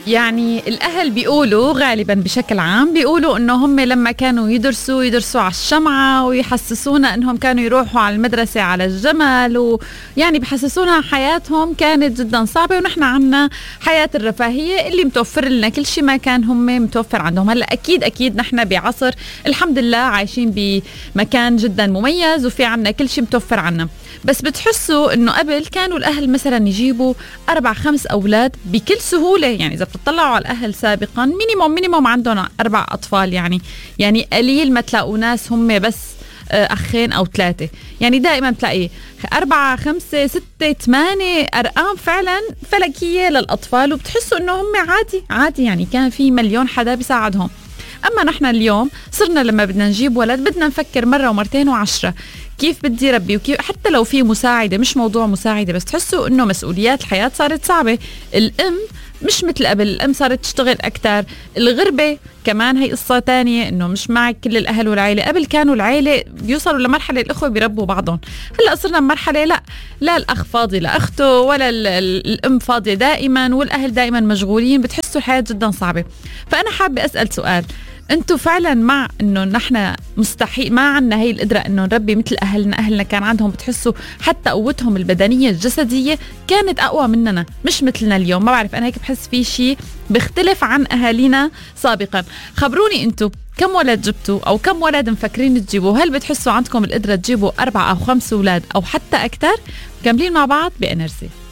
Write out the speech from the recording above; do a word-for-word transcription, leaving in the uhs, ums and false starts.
يعني الأهل بيقولوا غالبا بشكل عام بيقولوا إنه هم لما كانوا يدرسوا يدرسوا على الشمعة ويحسسونا إنهم كانوا يروحوا على المدرسة على الجمل، ويعني بحسسونا حياتهم كانت جدا صعبة ونحن عنا حياة الرفاهية اللي متوفر لنا كل شيء ما كان هم متوفر عندهم. هلأ أكيد أكيد نحن بعصر الحمد لله عايشين بمكان جدا مميز وفي عنا كل شيء متوفر عنا، بس بتحسوا إنه قبل كانوا الأهل مثلا يجيبوا أربع خمس أولاد بكل سهولة. يعني إذا بتطلعوا على الأهل سابقا مينيموم مينيموم عندهم أربع أطفال، يعني يعني قليل ما تلاقوا ناس هم بس أخين أو ثلاثة، يعني دائما تلاقي أربعة خمسة ستة ثمانية، أرقام فعلا فلكية للأطفال، وبتحسوا إنه هم عادي عادي، يعني كان في مليون حدا بيساعدهم. أما نحن اليوم صرنا لما بدنا نجيب ولد بدنا نفكر مرة ومرتين وعشرة كيف بدي ربي، وكيف حتى لو في مساعدة، مش موضوع مساعدة بس تحسوا إنه مسؤوليات الحياة صارت صعبة. الأم مش مثل قبل، الأم صارت تشتغل أكتر. الغربة كمان هي قصة تانية، إنه مش معك كل الأهل والعائلة. قبل كانوا العائلة بيوصلوا لمرحلة الأخوة بيربوا بعضهم، هلأ صرنا بمرحلة لا لا الأخ فاضي لأخته ولا الأم فاضية دائما والأهل دائما مشغولين، بتحسوا الحياة جدا صعبة. فأنا حابة أسأل سؤال، انتوا فعلا مع انه نحن مستحيل ما عنا هي القدرة انه نربي مثل اهلنا؟ اهلنا كان عندهم بتحسوا حتى قوتهم البدنية الجسدية كانت اقوى مننا، مش مثلنا اليوم. ما بعرف، انا هيك بحس في شيء بيختلف عن اهالينا سابقا. خبروني انتوا كم ولد جبتوا او كم ولد مفكرين تجيبوا؟ هل بتحسوا عندكم القدرة تجيبوا اربع او خمس اولاد او حتى اكثر؟ كملين مع بعض بانرجي.